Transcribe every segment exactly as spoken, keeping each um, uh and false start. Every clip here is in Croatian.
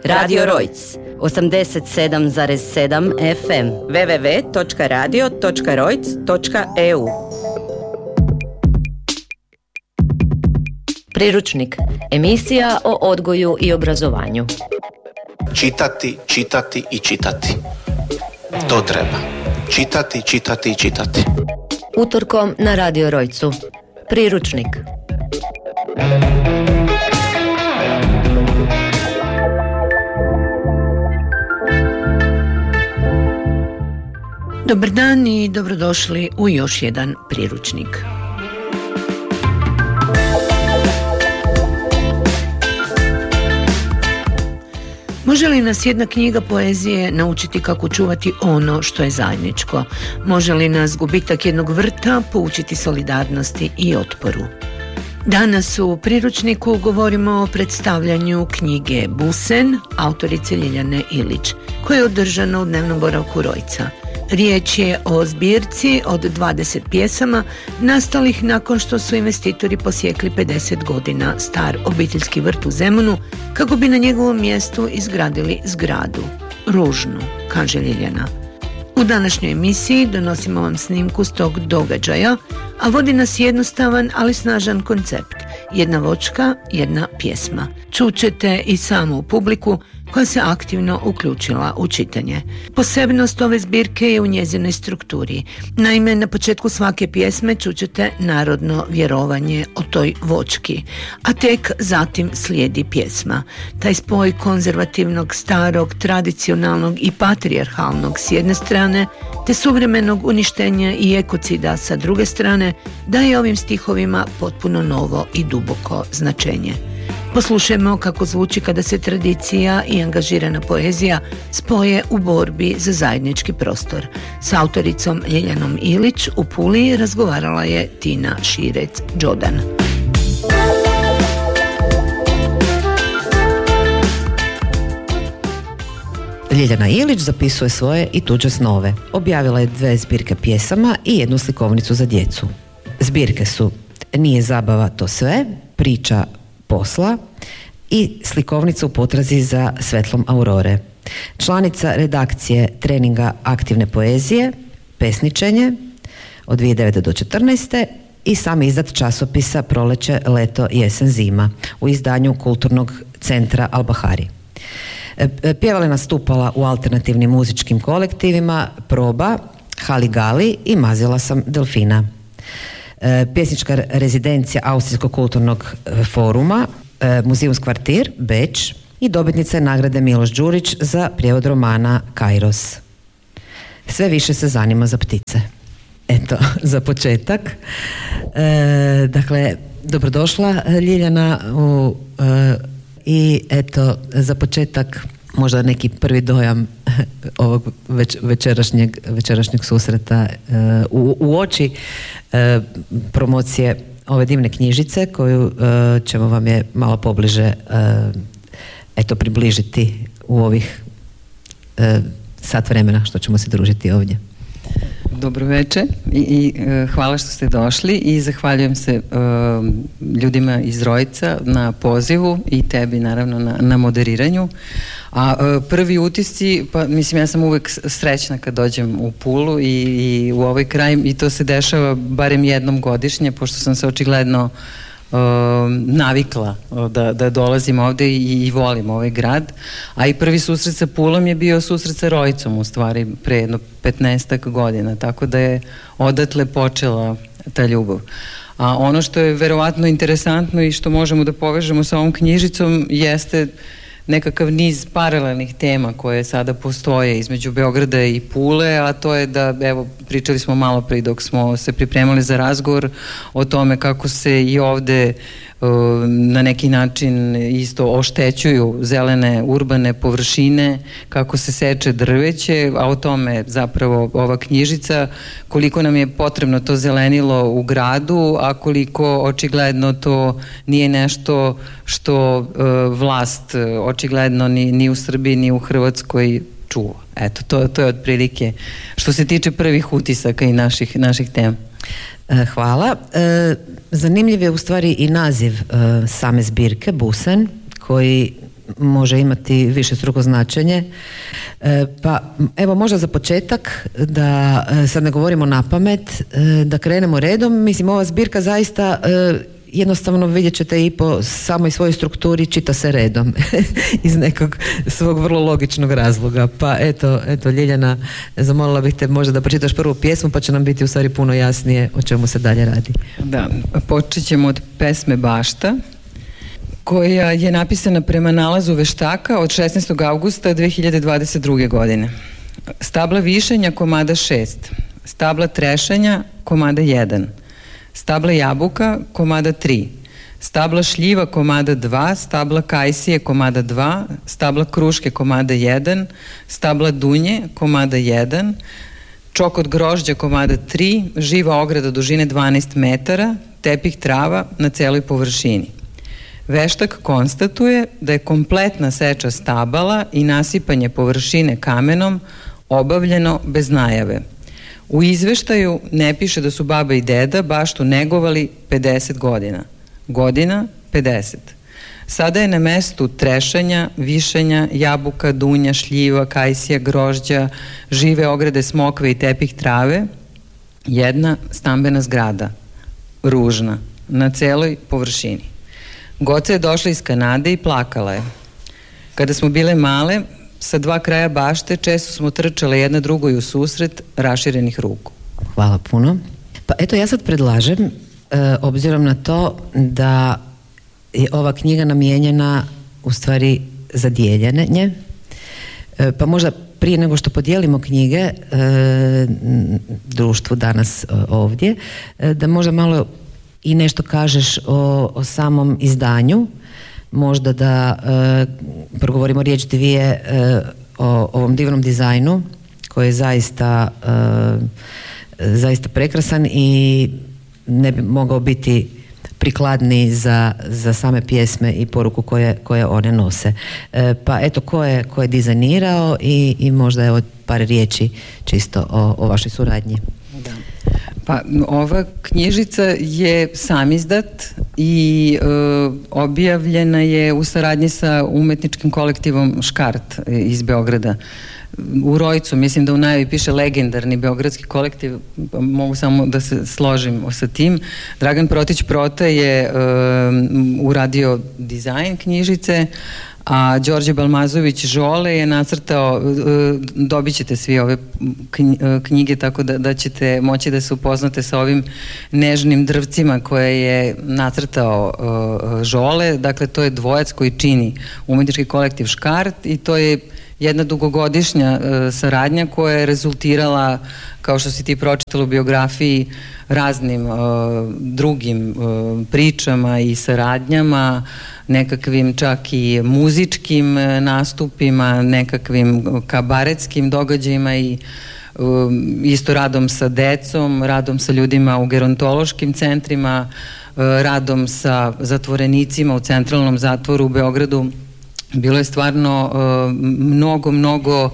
Radio Rojc, osamdeset sedam zarez sedam F M, w w w točka radio točka rojc točka e u. Priručnik, emisija o odgoju i obrazovanju. Čitati, čitati i čitati. To treba. Čitati, čitati i čitati. Utorkom na Radio Rojcu. Priručnik. Dobar dan i dobrodošli u još jedan priručnik. Može li nas jedna knjiga poezije naučiti kako čuvati ono što je zajedničko? Može li nas gubitak jednog vrta poučiti solidarnosti i otporu? Danas u priručniku govorimo o predstavljanju knjige Busen, autorice Ljiljane Ilić, koje je održano u dnevnom boravku Rojca. Riječ je o zbirci od dvadeset pjesama nastalih nakon što su investitori posjekli pedeset godina star obiteljski vrt u Zemunu kako bi na njegovom mjestu izgradili zgradu. Ružnu, kaže Ljiljana. U današnjoj emisiji donosimo vam snimku s tog događaja, a vodi nas jednostavan, ali snažan koncept. Jedna vočka, jedna pjesma. Čućete i samu publiku koja se aktivno uključila u čitanje. Posebnost ove zbirke je u njezinoj strukturi. Naime, na početku svake pjesme čućete narodno vjerovanje o toj vočki, a tek zatim slijedi pjesma. Taj spoj konzervativnog, starog, tradicionalnog i patrijarhalnog s jedne strane, te suvremenog uništenja i ekocida sa druge strane, daje ovim stihovima potpuno novo i duboko značenje. Poslušajmo kako zvuči kada se tradicija i angažirana poezija spoje u borbi za zajednički prostor. S autoricom Ljiljanom Ilić u Puli razgovarala je Tina Širec-Đodan. Ljiljana Ilić zapisuje svoje i tuđe snove. Objavila je dve zbirke pjesama i jednu slikovnicu za djecu. Zbirke su Nije zabava to sve, Priča posla i slikovnica u potrazi za svetlom aurore. Članica redakcije treninga aktivne poezije, Pesničenje od dvije tisuće devete do četrnaeste i sam izdat časopisa Proleće, leto, jesen, zima u izdanju Kulturnog centra Al-Bahari. Pjevala, nastupala u alternativnim muzičkim kolektivima Proba, Haligali i Mazila sam delfina. Pjesnička rezidencija Austrijskog kulturnog foruma, Muzeums kvartir, Beč i dobitnica je nagrade Miloš Đurić za prijevod romana Kairos. Sve više se zanima za ptice. Eto, za početak. E, dakle, dobrodošla Ljiljana u, e, i eto, za početak možda neki prvi dojam ovog već, večerašnjeg, večerašnjeg susreta uh, u, u oči uh, promocije ove divne knjižice koju uh, ćemo vam je malo pobliže uh, eto približiti u ovih uh, sat vremena što ćemo se družiti ovdje. Dobro večer i, i uh, hvala što ste došli i zahvaljujem se uh, ljudima iz Rojca na pozivu i tebi naravno na, na moderiranju. A uh, prvi utisci, pa mislim ja sam uvek srećna kad dođem u Pulu i, i u ovaj kraj i to se dešava barem jednom godišnje pošto sam se očigledno Uh, navikla da, da dolazim ovde i, i volim ovaj grad, a i prvi susret sa Pulom je bio susret sa Rojcom u stvari pre jedno petnaestak godina, tako da je odatle počela ta ljubav. A ono što je verovatno interesantno i što možemo da povežemo sa ovom knjižicom jeste nekakav niz paralelnih tema koje sada postoje između Beograda i Pule, a to je da, evo, pričali smo malo pre dok smo se pripremali za razgovor o tome kako se i ovde uh, na neki način isto oštećuju zelene urbane površine, kako se seče drveće, a o tome zapravo ova knjižica, koliko nam je potrebno to zelenilo u gradu, a koliko očigledno to nije nešto što uh, vlast uh, očigledno ni, ni u Srbiji ni u Hrvatskoj čuva. Eto, to, to je otprilike što se tiče prvih utisaka i naših, naših tema. Hvala. Zanimljiv je u stvari i naziv same zbirke, Busen, koji može imati višestruko značenje. E, pa evo možda za početak da e, sad ne govorimo na pamet, e, da krenemo redom. Mislim, ova zbirka zaista e, jednostavno vidjet ćete i po samoj svojoj strukturi čita se redom iz nekog svog vrlo logičnog razloga. Pa eto, eto Ljiljana, zamolila bih te možda da pročitaš prvu pjesmu pa će nam biti u stvari puno jasnije o čemu se dalje radi. Da, počet ćemo od pesme Bašta, koja je napisana prema nalazu veštaka od šesnaestog avgusta dve hiljade dvadeset druge. godine. Stabla višenja komada šest, stabla trešanja komada jedan, stabla jabuka komada tri, stabla šljiva komada dva, stabla kajsije komada dva, stabla kruške komada jedan, stabla dunje komada jedan, čokot grožđa komada tri, živa ograda dužine dvanaest metara, tepih trava na celoj površini. Veštak konstatuje da je kompletna seča stabala i nasipanje površine kamenom obavljeno bez najave. U izveštaju ne piše da su baba i deda baštu negovali pedeset godina. Godina pedeset. Sada je na mestu trešanja, višanja, jabuka, dunja, šljiva, kajsija, grožđa, žive ograde smokve i tepih trave jedna stambena zgrada, ružna, na celoj površini. Goca je došla iz Kanade i plakala je. Kada smo bile male, sa dva kraja bašte često smo trčale jedna drugoj u susret raširenih ruku. Hvala puno. Pa eto, ja sad predlažem, e, obzirom na to da je ova knjiga namijenjena u stvari za dijeljenje, e, pa možda prije nego što podijelimo knjige e, društvu danas e, ovdje, e, da možda malo i nešto kažeš o, o samom izdanju, možda da e, progovorimo riječ dvije e, o ovom divnom dizajnu koji je zaista e, zaista prekrasan i ne bi mogao biti prikladniji za, za same pjesme i poruku koje, koje one nose. E, pa eto, ko je, ko je dizajnirao i, i možda evo par riječi čisto o, o vašoj suradnji. Da. Pa ova knjižica je samizdat i e, objavljena je u saradnji sa umetničkim kolektivom Škart iz Beograda. U Rojcu, mislim da u najavi piše legendarni beogradski kolektiv, pa mogu samo da se složim sa tim. Dragan Protić Prota je e, uradio dizajn knjižice, a Đorđe Balmazović Žole je nacrtao, dobit ćete svi ove knjige tako da, da ćete moći da se upoznate sa ovim nežnim drvcima koje je nacrtao Žole. Dakle, to je dvojac koji čini umetnički kolektiv Škart i to je jedna dugogodišnja saradnja koja je rezultirala, kao što si ti pročitala u biografiji, raznim uh, drugim uh, pričama i saradnjama, nekakvim čak i muzičkim uh, nastupima, nekakvim kabaretskim događajima i uh, isto radom sa decom, radom sa ljudima u gerontološkim centrima, uh, radom sa zatvorenicima u centralnom zatvoru u Beogradu. Bilo je stvarno uh, mnogo, mnogo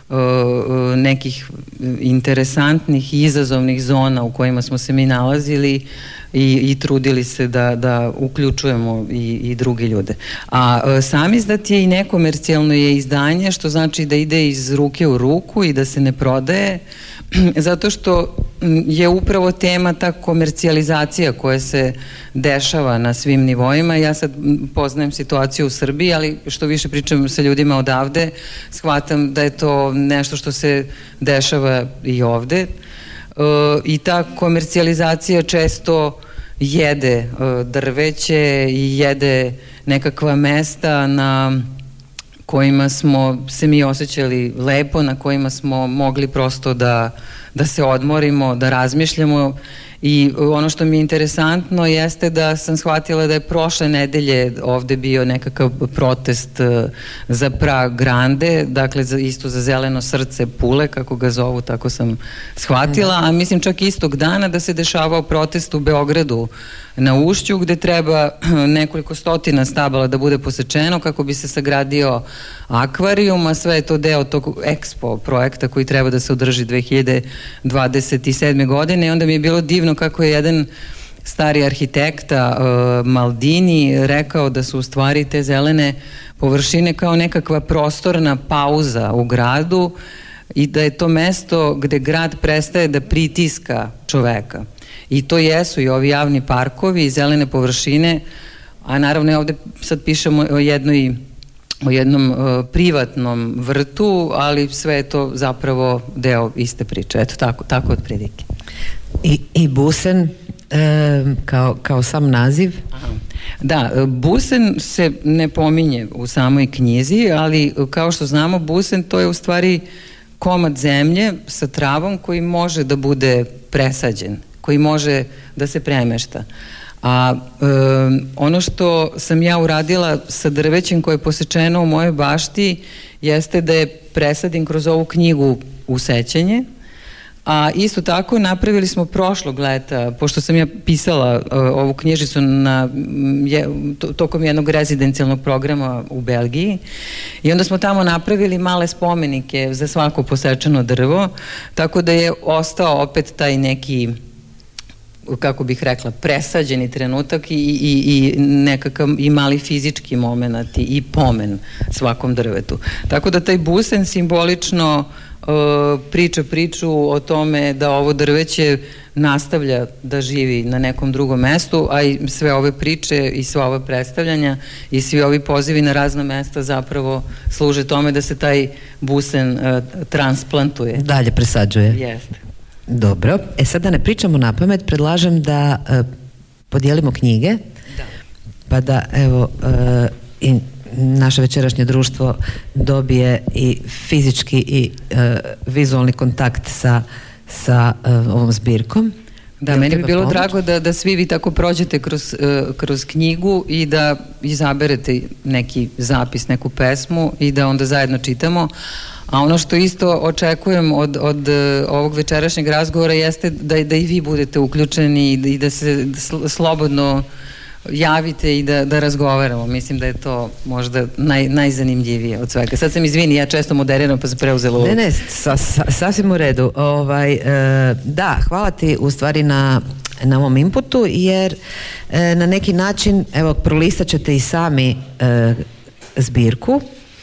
nekih interesantnih i izazovnih zona u kojima smo se mi nalazili i, i trudili se da, da uključujemo i, i druge ljude. A samizdat je i nekomercijalno je izdanje, što znači da ide iz ruke u ruku i da se ne prodaje, zato što je upravo tema ta komercijalizacija koja se dešava na svim nivoima. Ja sad poznajem situaciju u Srbiji, ali što više pričam sa ljudima odavde, shvatam da je to nešto što se dešava i ovde. E, i ta komercijalizacija često jede e, drveće i jede nekakva mesta na kojima smo se mi osjećali lepo, na kojima smo mogli prosto da, da se odmorimo, da razmišljamo. I ono što mi je interesantno jeste da sam shvatila da je prošle nedelje ovde bio nekakav protest za Pra Grande, dakle za, isto za zeleno srce Pule, kako ga zovu, tako sam shvatila, a mislim čak istog dana da se dešavao protest u Beogradu na Ušću, gde treba nekoliko stotina stabala da bude posečeno kako bi se sagradio akvarijum, a sve je to deo tog Expo projekta koji treba da se održi dve hiljade dvadeset sedme. godine i onda mi je bilo divno kako je jedan stari arhitekta uh, Maldini rekao da su u stvari te zelene površine kao nekakva prostorna pauza u gradu i da je to mesto gde grad prestaje da pritiska čoveka. I to jesu i ovi javni parkovi i zelene površine, a naravno ja ovde sad pišemo o jednoj o jednom uh, privatnom vrtu, ali sve je to zapravo deo iste priče. Eto, tako, tako od prilike. I, i Busen e, kao, kao sam naziv? Aha. Da, Busen se ne pominje u samoj knjizi, ali kao što znamo, Busen to je u stvari komad zemlje sa travom koji može da bude presađen, koji može da se premešta. A e, ono što sam ja uradila sa drvećem koje je posečeno u mojoj bašti jeste da je presadim kroz ovu knjigu u sećanje, a isto tako napravili smo prošlog leta, pošto sam ja pisala e, ovu knjižicu na, je, to, tokom jednog rezidencijalnog programa u Belgiji, i onda smo tamo napravili male spomenike za svako posečeno drvo, tako da je ostao opet taj neki, kako bih rekla, presađeni trenutak i, i, i nekakav i mali fizički moment i, i pomen svakom drvetu. Tako da taj Busen simbolično uh, priča priču o tome da ovo drveće nastavlja da živi na nekom drugom mestu, a i sve ove priče i sva ova predstavljanja i svi ovi pozivi na razna mesta zapravo služe tome da se taj Busen uh, transplantuje. Dalje presađuje. Jeste. Dobro, e sad da ne pričamo na pamet, predlažem da e, podijelimo knjige, da. Pa da evo e, i naše večerašnje društvo dobije i fizički i e, vizualni kontakt sa, sa e, ovom zbirkom. Da, meni bi bilo pomoć? drago da, da svi vi tako prođete kroz, uh, kroz knjigu i da izaberete neki zapis, neku pesmu i da onda zajedno čitamo. A ono što isto očekujem od, od uh, ovog večerašnjeg razgovora jeste da, da i vi budete uključeni i da, i da se slobodno javite i da, da razgovaramo. Mislim da je to možda naj, najzanimljivije od svega. Sad sam izvini, ja često moderiram pa sam preuzela Ne, ne, sa, sa, sasvim u redu. Ovaj, e, da, hvala ti u stvari na, na ovom inputu, jer e, na neki način, evo, prolistat ćete i sami e, zbirku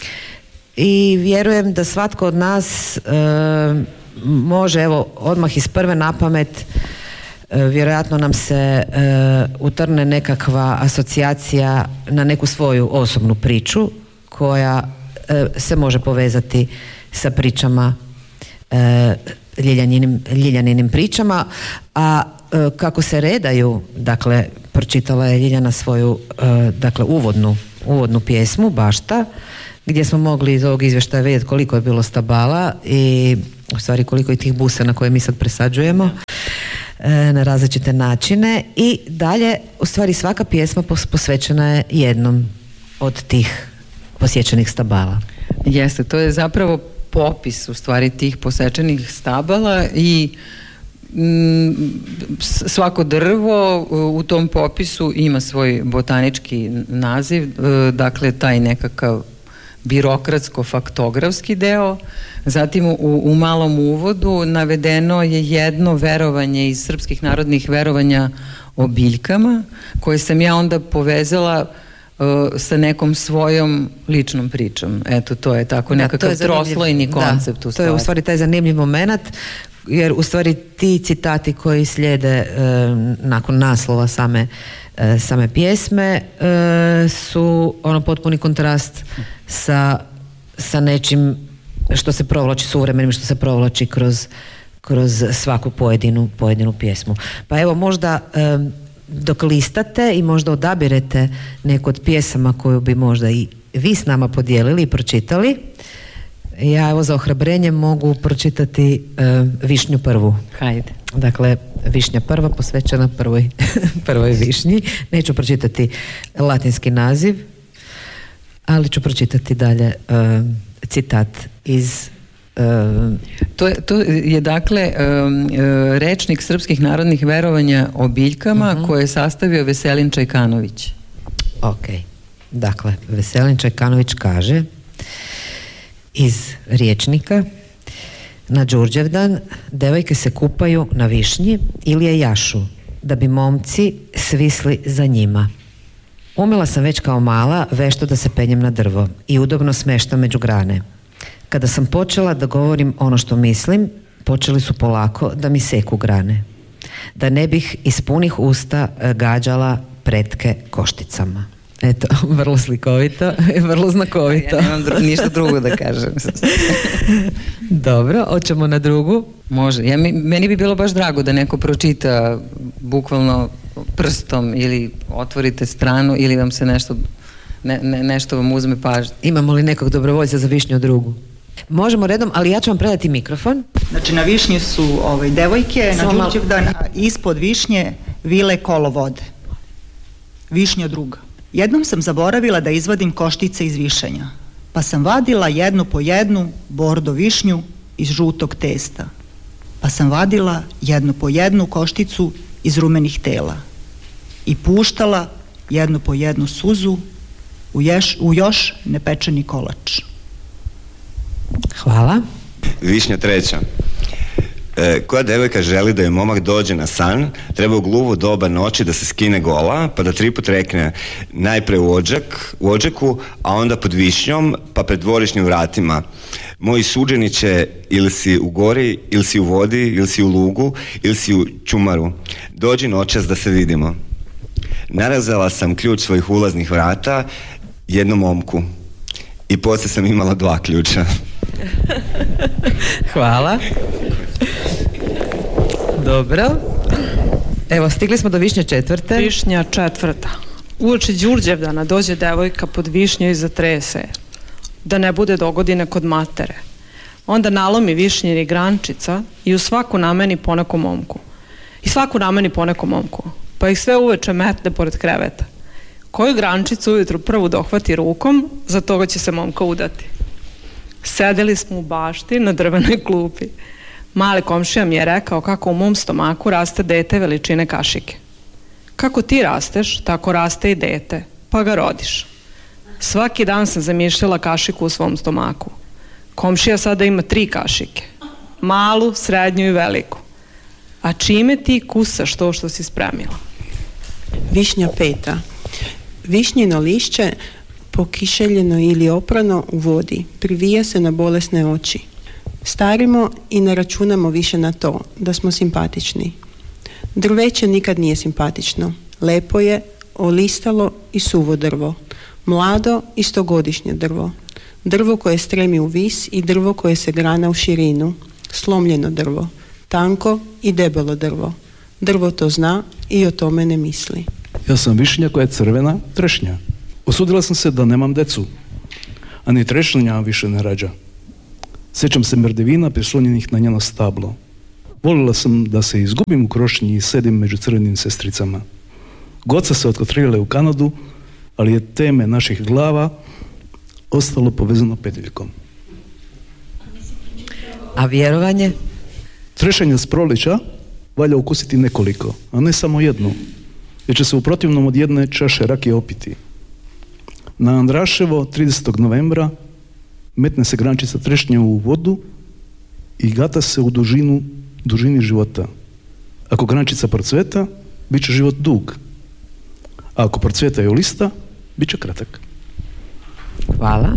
i vjerujem da svatko od nas e, može, evo, odmah iz prve napamet vjerojatno nam se uh, utrne nekakva asocijacija na neku svoju osobnu priču koja uh, se može povezati sa pričama uh, Ljiljaninim, Ljiljaninim pričama, a uh, kako se redaju, dakle pročitala je Ljiljana svoju uh, dakle uvodnu, uvodnu pjesmu Bašta, gdje smo mogli iz ovog izvještaja vidjeti koliko je bilo stabala i u stvari koliko je tih busena koje mi sad presađujemo na različite načine, i dalje u stvari svaka pjesma posvećena je jednom od tih posjećenih stabala. Jeste, to je zapravo popis u stvari tih posečenih stabala i m, svako drvo u tom popisu ima svoj botanički naziv, dakle taj nekakav birokratsko-faktografski deo. Zatim u, u malom uvodu navedeno je jedno verovanje iz srpskih narodnih verovanja o biljkama, koje sam ja onda povezala uh, sa nekom svojom ličnom pričom. Eto, to je tako nekakav da, troslojni koncept. Da, u to je u stvari taj zanimljiv moment, jer u stvari ti citati koji slijede uh, nakon naslova same same pjesme e, su ono potpuni kontrast sa, sa nečim što se provlači, suvremenim što se provlači kroz, kroz svaku pojedinu, pojedinu pjesmu. Pa evo, možda e, dok listate i možda odabirete neku od pjesama koju bi možda i vi s nama podijelili i pročitali, ja evo za ohrabrenje mogu pročitati e, Višnju prvu. Hajde. Dakle, Višnja prva posvećena prvoj, prvoj višnji. Neću pročitati latinski naziv, ali ću pročitati dalje uh, citat iz... Uh, to, je, to je dakle um, rečnik srpskih narodnih verovanja o biljkama uh-huh. koje je sastavio Veselin Čajkanović. Ok. Dakle, Veselin Čajkanović kaže iz rječnika: na Đurđevdan devojke se kupaju na višnji ili je jašu. da bi momci svisli za njima. Umela sam već kao mala vešto da se penjem na drvo i udobno smeštam među grane. Kada sam počela da govorim ono što mislim, počeli su polako da mi seku grane. Da ne bih iz punih usta gađala pretke košticama. Eto, vrlo slikovito i vrlo znakovito. Ja nemam dru- ništa drugo da kažem. Dobro, hoćemo na drugu? Može. Ja, meni bi bilo baš drago da neko pročita bukvalno prstom ili otvorite stranu ili vam se nešto, ne, ne, nešto vam uzme pažnju. Imamo li nekog dobrovoljca za višnju drugu? Možemo redom, ali ja ću vam predati mikrofon. Znači na višnji su ovaj, devojke, Samo na Đurđevdan, a ispod višnje vile kolo vode. Višnja druga. Jednom sam zaboravila da izvadim koštice iz višenja, pa sam vadila jednu po jednu bordo višnju iz žutog testa, pa sam vadila jednu po jednu košticu iz rumenih tela i puštala jednu po jednu suzu u, ješ, u još nepečeni kolač. Hvala. Višnja treća. E, koja devojka želi da joj momak dođe na san, treba u gluvu doba noći da se skine gola, pa da tri put rekne najpre u odžak, u odžaku, a onda pod višnjom, pa pred dvorišnim vratima. Moji suđeniće, ili si u gori, ili si u vodi, ili si u lugu, ili si u čumaru. Dođi noćas da se vidimo. Narezala sam ključ svojih ulaznih vrata jednom momku i poslije sam imala dva ključa. Hvala. Dobro. Evo, stigli smo do višnje četvrte. Višnja četvrta. Uoči Đurđevdana dođe devojka pod višnju i zatrese, da ne bude dogodine kod matere. Onda nalomi višnjeri grančica i u svaku nameni po nekom momku. I svaku nameni po nekom momku. Pa ih sve uveče metne pored kreveta. Koju grančicu ujutru prvu dohvati rukom, za toga će se momka udati. Sedeli smo u bašti na drvenoj klupi. Mali komšija mi je rekao kako u mom stomaku raste dete veličine kašike. Kako ti rasteš, tako raste i dete, pa ga rodiš. Svaki dan sam zamišljala kašiku u svom stomaku. Komšija sada ima tri kašike. Malu, srednju i veliku. A čime ti kusaš to što si spremila? Višnja peta. Višnjino lišće pokišeljeno ili oprano u vodi privija se na bolesne oči. Starimo i ne računamo više na to da smo simpatični. Drveće nikad nije simpatično. Lepo je, olistalo i suvo drvo. Mlado i stogodišnje drvo. Drvo koje stremi u vis i drvo koje se grana u širinu. Slomljeno drvo. Tanko i debelo drvo. Drvo to zna i o tome ne misli. Ja sam višnja koja je crvena trešnja. Osudila sam se da nemam decu, a ni trešnja više ne rađa. Sjećam se merdevina prislonjenih na njeno stablo. Volila sam da se izgubim u krošnji i sedim među crvenim sestricama. Goca se otkotrile u Kanadu, ali je teme naših glava ostalo povezano petljikom. A vjerovanje? Trešanje s prolića valja ukusiti nekoliko, a ne samo jednu, jer će se u protivnom od jedne čaše rakije opiti. Na Andraševo tridesetog novembra metne se grančica trešnje u vodu i gata se u dužinu, dužini života. Ako grančica procveta, bit će život dug. A ako procveta i olista, bit će kratak. Hvala.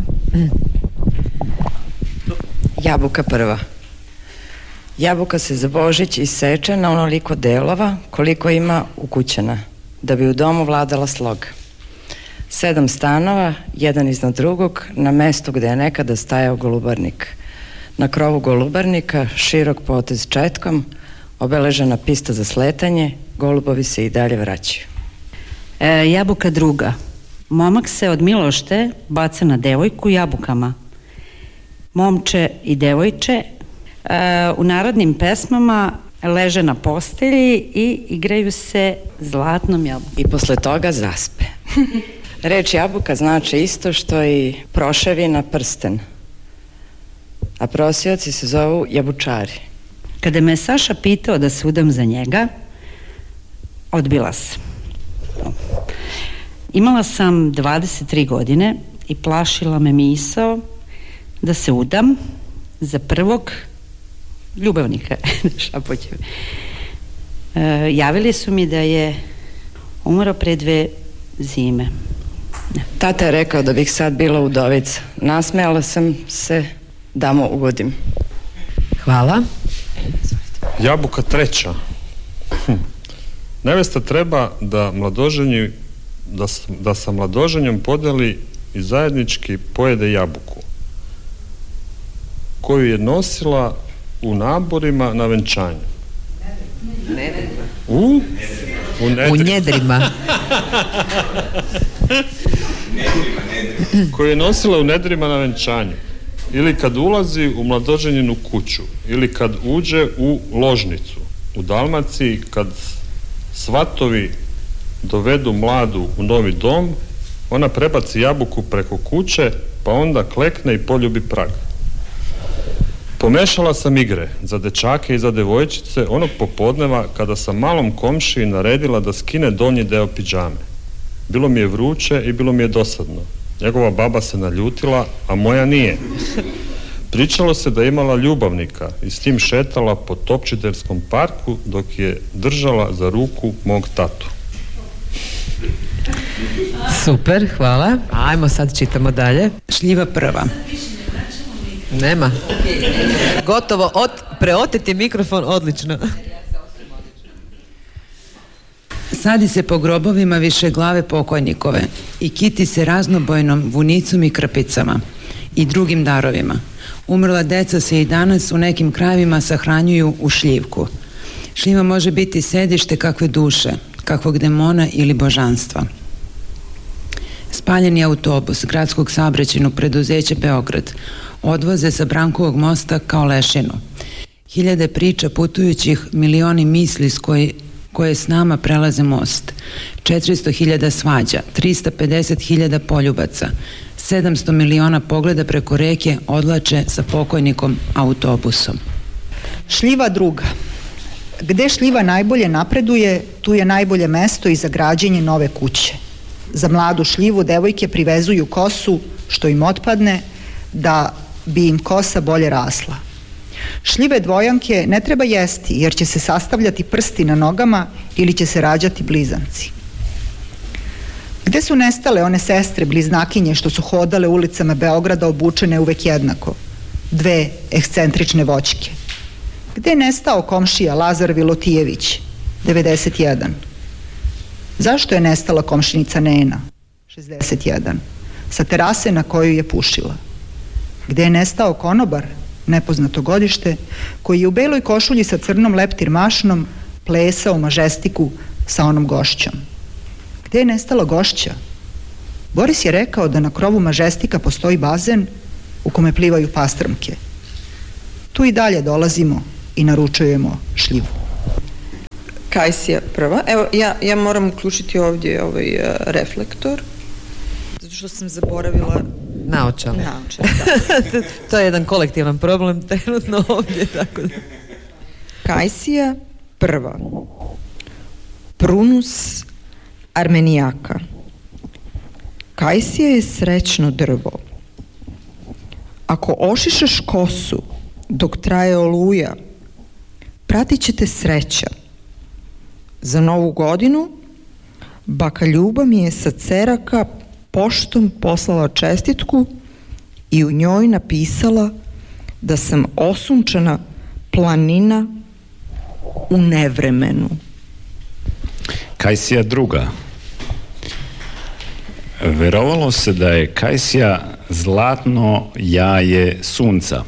Jabuka prva. Jabuka se za Božić iseče na onoliko delova koliko ima ukućena, da bi u domu vladala sloga. Sedam stanova, jedan iznad drugog, na mestu gde je nekada stajao golubarnik. Na krovu golubarnika, širok potez četkom, obeležena pista za sletanje, golubovi se i dalje vraćaju. E, jabuka druga. Momak se od milošte baca na devojku jabukama. Momče i devojče e, u narodnim pesmama leže na postelji i igraju se zlatnom jabukom. I posle toga zaspe. Reč jabuka znači isto što i proševina prsten. A prosioci se zovu jabučari. Kada me Saša pitao da se udam za njega, odbila sam. Imala sam dvadeset tri godine i plašila me misao da se udam za prvog ljubavnika. Šapoćem. E, javili su mi da je umro pre dve zime. Tata je rekao da bih sad bila udovica. Nasmejala sam se da mu ugodim. Hvala. Jabuka treća. Hm. Nevesta treba da mladoženju da, da sa mladoženjom podeli i zajednički pojede jabuku koju je nosila u naborima na venčanju. U? U nedrima. U njedrima. Koju je nosila u nedrima na venčanju. Ili kad ulazi u mladoženjinu kuću. Ili kad uđe u ložnicu. U Dalmaciji kad svatovi dovedu mladu u novi dom, ona prebaci jabuku preko kuće, pa onda klekne i poljubi prag. Pomešala sam igre za dečake i za devojčice onog popodneva kada sam malom komšiji naredila da skine donji deo pidžame. Bilo mi je vruće i bilo mi je dosadno. Njegova baba se naljutila, a moja nije. Pričalo se da je imala ljubavnika i s tim šetala po Topčiderskom parku dok je držala za ruku mog tatu. Super, hvala. Ajmo sad čitamo dalje. Šljiva prva. Nema. Gotovo, ot, preoteti mikrofon, odlično. Sadi se po grobovima više glave pokojnikove i kiti se raznobojnom vunicom i krpicama i drugim darovima. Umrla deca se i danas u nekim krajevima sahranjuju u šljivku. Šljiva može biti sedište kakve duše, kakvog demona ili božanstva. Spaljeni autobus gradskog saobraćajnog preduzeća Beograd odvoze sa Brankovog mosta kao lešinu. Hiljade priča putujućih, milioni misli s koje, koje s nama prelaze most. četiristo hiljada svađa, trista pedeset hiljada poljubaca, sedamsto miliona pogleda preko reke odlače sa pokojnikom autobusom. Šljiva druga. Gde šljiva najbolje napreduje, tu je najbolje mesto i za građenje nove kuće. Za mladu šljivu devojke privezuju kosu, što im otpadne, da bi im kosa bolje rasla. Šljive dvojanke ne treba jesti, jer će se sastavljati prsti na nogama ili će se rađati blizanci. Gde su nestale one sestre bliznakinje što su hodale ulicama Beograda obučene uvek jednako? Dve ekscentrične voćke. Gde je nestao komšija Lazar Vilotijević, devedeset jedan? Zašto je nestala komšinica Nena, šezdeset jedan, sa terase na kojoj je pušila? Gde je nestao konobar, nepoznato godište, koji je u beloj košulji sa crnom leptir mašnom plesao u Mažestiku sa onom gošćom? Gde je nestala gošća? Boris je rekao da na krovu Mažestika postoji bazen u kome plivaju pastrmke. Tu i dalje dolazimo i naručujemo šljivu. Kajsija prva. Evo, ja, ja moram uključiti ovdje ovaj uh, reflektor, zato što sam zaboravila naočale. Naočale, da. To je jedan kolektivan problem trenutno ovdje, tako da. Kajsija prva. Prunus armenijaka. Kajsija je srećno drvo. Ako ošišaš kosu dok traje oluja, pratit će te sreća. Za novu godinu baka Ljuba mi je sa Ceraka poštom poslala čestitku i u njoj napisala da sam osunčana planina u nevremenu. Kajsija druga. Verovalo se da je Kajsija zlatno jaje sunca.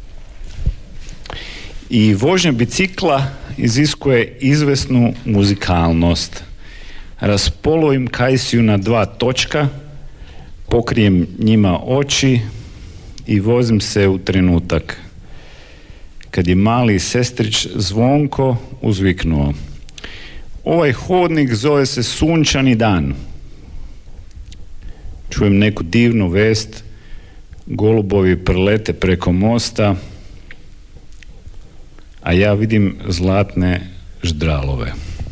I vožnja bicikla iziskuje izvesnu muzikalnost. Raspolovim Kajsiju na dva točka, pokrijem njima oči i vozim se u trenutak. Kad je mali sestrić Zvonko uzviknuo: ovaj hodnik zove se sunčani dan. Čujem neku divnu vest, golubovi prelete preko mosta, a ja vidim zlatne ždralove.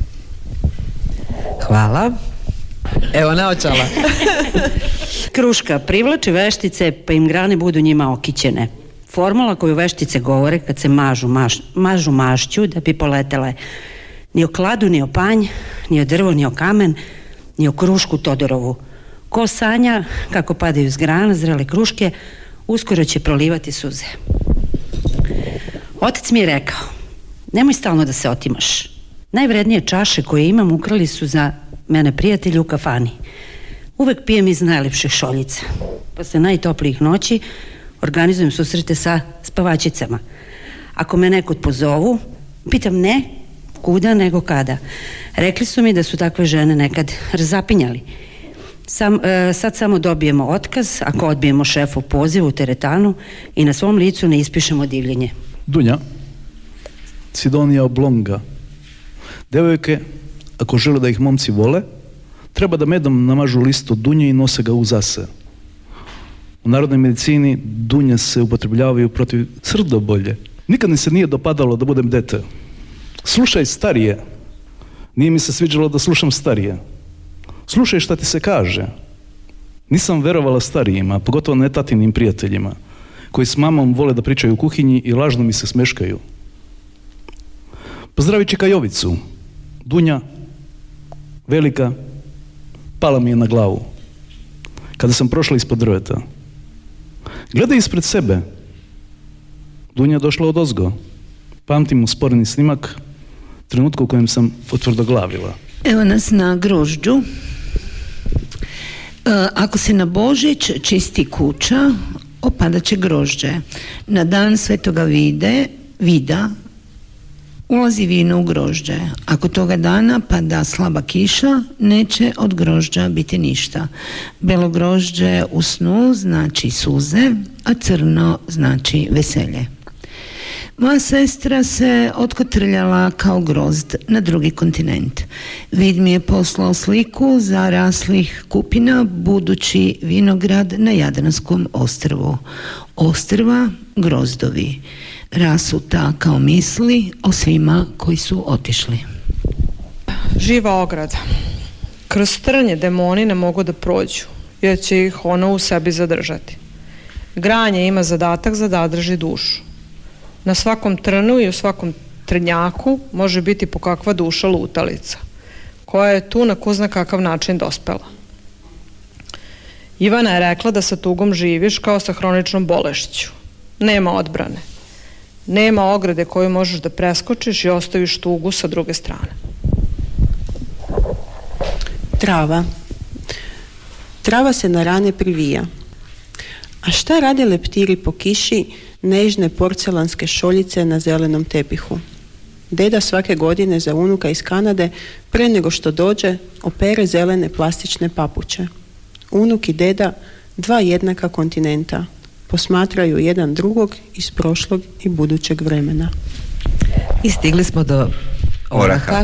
Hvala. Evo naočala. Kruška privlači veštice pa im grane budu njima okićene. Formula koju veštice govore kad se mažu, maš, mažu mašću da bi poletele. Ni o kladu, ni o panj, ni o drvo, ni o kamen, ni o krušku Todorovu. Ko sanja kako padaju s grana zrele kruške, uskoro će prolivati suze. Otac mi je rekao, nemoj stalno da se otimaš. Najvrednije čaše koje imam ukrali su za mene prijatelji u kafani. Uvek pijem iz najlepših šoljica. Posle najtoplijih noći organizujem susrete sa spavačicama. Ako me nekod pozovu, pitam ne kuda nego kada. Rekli su mi da su takve žene nekad razapinjali. Sam, e, sad samo dobijemo otkaz ako odbijemo šefu poziv u teretanu i na svom licu ne ispišemo divljenje. Dunja, Sidonija Oblonga. Devojke, ako žele da ih momci vole, treba da medom namažu listu dunje i nose ga u zase. U narodnoj medicini dunje se upotrebljavaju protiv srdobolje. Nikad mi se nije dopadalo da budem dete. Slušaj starije. Nije mi se sviđalo da slušam starije. Slušaj šta ti se kaže. Nisam verovala starijima, pogotovo ne tatinim prijateljima, koji s mamom vole da pričaju u kuhinji i lažno mi se smeškaju. Pozdravi Čika Jovicu. Dunja, velika, pala mi je na glavu kada sam prošla ispod drveta. Gledaj ispred sebe. Dunja došla odozgo. Pamtim usporeni snimak trenutka u kojem sam potvrdoglavila. Evo nas na grožđu. E, ako se na Božić čisti kuća, opadat će grožđe. Na dan Svetoga vide, vida ulazi vino u grožđe. Ako toga dana pada slaba kiša, neće od grožđa biti ništa. Belo grožđe u snu znači suze, a crno znači veselje. Moja sestra se otkotrljala kao grozd na drugi kontinent. Vid mi je poslao sliku zaraslih kupina budući vinograd na Jadranskom ostrvu. Ostrva grozdovi. Rasuta kao misli o svima koji su otišli. Živa ograda. Kroz trnje demoni ne mogu da prođu, jer će ih ono u sebi zadržati. Granje ima zadatak da zadrži dušu. Na svakom trnu i u svakom trnjaku može biti po kakva duša lutalica, koja je tu na ko zna kakav način dospela. Ivana je rekla da sa tugom živiš kao sa hroničnom bolešću. Nema odbrane. Nema ograde koju možeš da preskočiš i ostaviš tugu sa druge strane. Trava. Trava se na rane privija. A šta rade leptiri po kiši, nežne porcelanske šoljice na zelenom tepihu? Deda svake godine za unuka iz Kanade, pre nego što dođe, opere zelene plastične papuče. Unuk i deda, dva jednaka kontinenta, posmatraju jedan drugog iz prošlog i budućeg vremena. I stigli smo do oraha